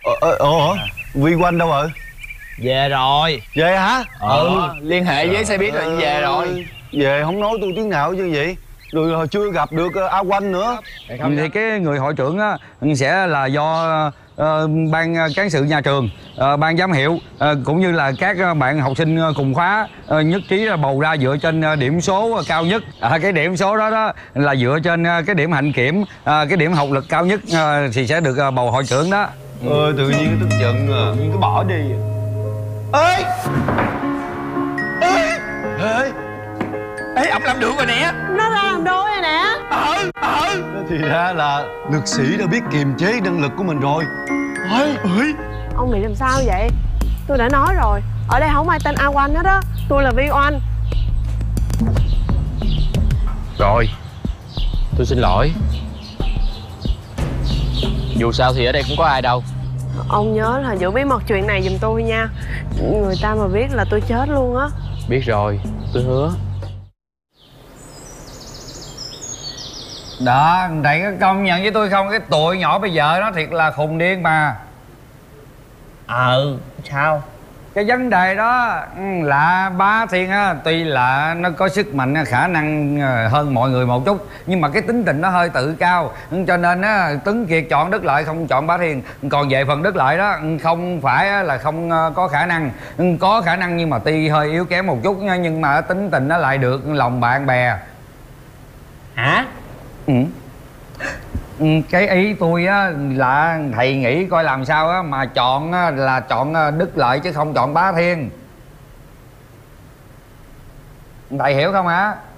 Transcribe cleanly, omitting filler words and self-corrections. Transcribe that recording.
Ủa Vi Oanh đâu rồi? Về rồi. Về hả? Liên hệ với xe buýt rồi về rồi. Về không nói tôi tiếng nào chứ vậy. Rồi hồi chưa gặp được A Oanh nữa. Thì cái người hội trưởng á sẽ là do ban cán sự nhà trường, ban giám hiệu cũng như là các bạn học sinh cùng khóa nhất trí là bầu ra dựa trên điểm số cao nhất. Cái điểm số đó là dựa trên cái điểm hạnh kiểm, cái điểm học lực cao nhất thì sẽ được bầu hội trưởng đó. Tự nhiên tức giận à. Tự nhiên cứ bỏ đi. Ê! Ê! Ê, ê, ông làm được rồi nè. Nó ra làm đôi rồi nè. Thì ra là lực sĩ đã biết kiềm chế năng lực của mình rồi. Ông nghĩ làm sao vậy? Tôi đã nói rồi, ở đây không ai tên A Oanh hết á. Tôi là Vi Oanh. Rồi, tôi xin lỗi. Dù sao thì ở đây không có ai đâu. Ông nhớ là giữ bí mật chuyện này giùm tôi nha. Người ta mà biết là tôi chết luôn á. Biết rồi, tôi hứa. Đó, thầy có công nhận với tôi không? Cái tụi nhỏ bây giờ nó thiệt là khùng điên mà. Sao? Cái vấn đề đó là Bá Thiên á, tuy là nó có sức mạnh khả năng hơn mọi người một chút, nhưng mà cái tính tình nó hơi tự cao, cho nên á Tuấn Kiệt chọn Đức Lợi không chọn Bá Thiên. Còn về phần Đức Lợi đó không phải là không có khả năng, có khả năng nhưng mà tuy hơi yếu kém một chút, nhưng mà tính tình nó lại được lòng bạn bè. Hả? Cái ý tôi á là thầy nghĩ coi làm sao á mà chọn á, là chọn Đức Lợi chứ không chọn Bá Thiên. Thầy hiểu không hả?